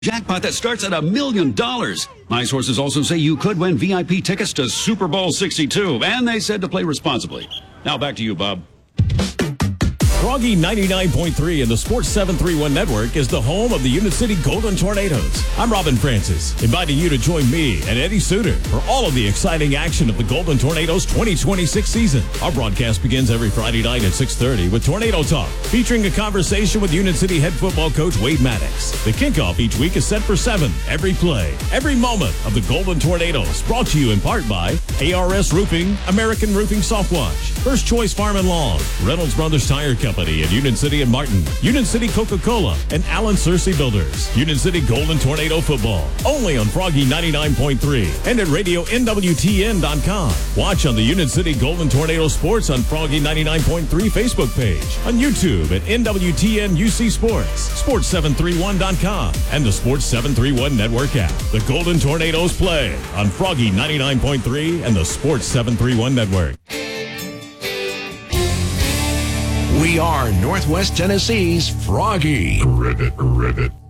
jackpot that starts at $1 million. My sources also say you could win VIP tickets to Super Bowl 62, and they said to play responsibly. Now back to you, Bob. Froggy 99.3 and the Sports 731 Network is the home of the Union City Golden Tornadoes. I'm Robin Francis, inviting you to join me and Eddie Suter for all of the exciting action of the Golden Tornadoes 2026 season. Our broadcast begins every Friday night at 6:30 with Tornado Talk, featuring a conversation with Union City head football coach Wade Maddox. The kickoff each week is set for 7. Every play, every moment of the Golden Tornadoes, brought to you in part by ARS Roofing, American Roofing Softwash, First Choice Farm and Lawn, Reynolds Brothers Tire Company in Union City and Martin, Union City Coca-Cola, and Allen Searcy Builders. Union City Golden Tornado Football, only on Froggy 99.3 and at RadioNWTN.com. Watch on the Union City Golden Tornado Sports on Froggy 99.3 Facebook page, on YouTube at NWTN UC Sports, Sports731.com, and the Sports 731 Network app. The Golden Tornadoes play on Froggy 99.3 and the Sports 731 Network. We are Northwest Tennessee's Froggy. Rivet.